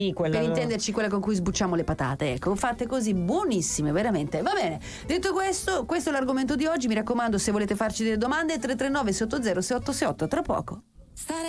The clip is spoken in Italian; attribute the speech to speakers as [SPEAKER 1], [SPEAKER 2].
[SPEAKER 1] Per intenderci, quella con cui sbucciamo le patate, ecco, fatte così, buonissime, veramente. Va bene, detto questo è l'argomento di oggi. Mi raccomando, se volete farci delle domande, 339 680 688, tra poco.